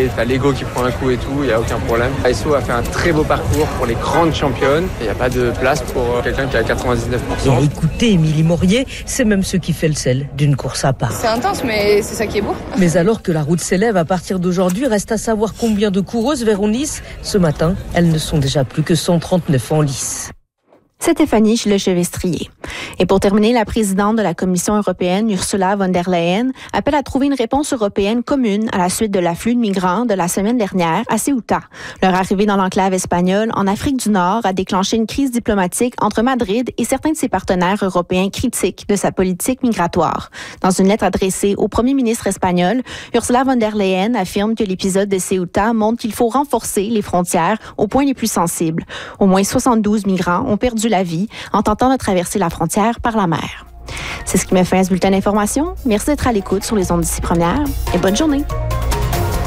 t'as l'ego qui prend un coup et tout, il n'y a aucun problème. ASO a fait un très beau parcours pour les grandes championnes. Il n'y a pas de place pour quelqu'un qui a 99%. Et écoutez, Émilie Maurier, c'est même ce qui fait le sel d'une course à part. C'est intense, mais c'est ça qui est beau. Mais alors que la route s'élève à partir d'aujourd'hui, reste à savoir combien de coureuses verront Nice. Ce matin, elles ne sont déjà plus que 139 en lice. C'était Fanny Lechevestrier. Et pour terminer, la présidente de la Commission européenne, Ursula von der Leyen, appelle à trouver une réponse européenne commune à la suite de l'afflux de migrants de la semaine dernière à Ceuta. Leur arrivée dans l'enclave espagnole en Afrique du Nord a déclenché une crise diplomatique entre Madrid et certains de ses partenaires européens critiques de sa politique migratoire. Dans une lettre adressée au premier ministre espagnol, Ursula von der Leyen affirme que l'épisode de Ceuta montre qu'il faut renforcer les frontières aux points les plus sensibles. Au moins 72 migrants ont perdu la vie en tentant de traverser la frontière par la mer. C'est ce qui met fin à ce bulletin d'information. Merci d'être à l'écoute sur les ondes d'ici première et bonne journée.